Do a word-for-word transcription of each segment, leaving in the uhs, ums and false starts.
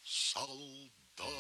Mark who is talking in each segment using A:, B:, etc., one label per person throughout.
A: солдат.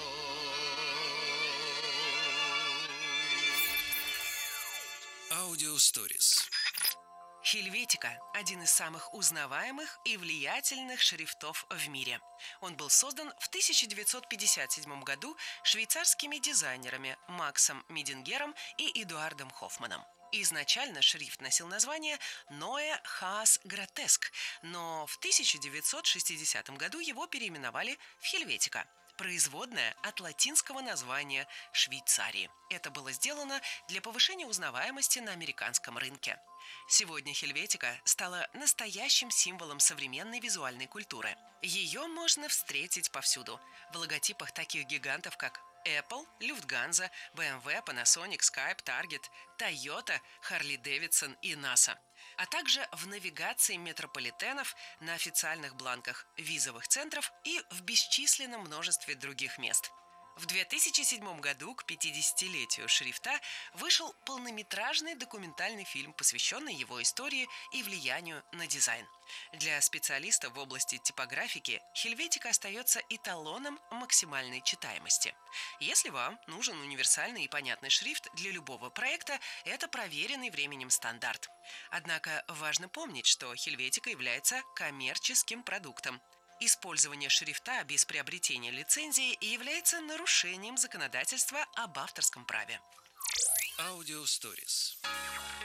B: Аудиосторис.
C: Хельветика – один из самых узнаваемых и влиятельных шрифтов в мире. Он был создан в тысяча девятьсот пятьдесят седьмом году швейцарскими дизайнерами Максом Мидингером и Эдуардом Хоффманом. Изначально шрифт носил название Neue Haas Grotesk, но в тысяча девятьсот шестидесятом году его переименовали в Хельветика, производная от латинского названия Швейцарии. Это было сделано для повышения узнаваемости на американском рынке. Сегодня Хельветика стала настоящим символом современной визуальной культуры. Ее можно встретить повсюду. В логотипах таких гигантов, как Apple, Lufthansa, бэ эм вэ, Panasonic, Skype, Target, Toyota, Harley-Davidson и NASA. А также в навигации метрополитенов, на официальных бланках визовых центров и в бесчисленном множестве других мест. В две тысячи седьмом году, к пятидесятилетию шрифта, вышел полнометражный документальный фильм, посвященный его истории и влиянию на дизайн. Для специалистов в области типографики Хельветика остается эталоном максимальной читаемости. Если вам нужен универсальный и понятный шрифт для любого проекта, это проверенный временем стандарт. Однако важно помнить, что Хельветика является коммерческим продуктом. Использование шрифта без приобретения лицензии является нарушением законодательства об авторском праве.
B: Аудиосторис.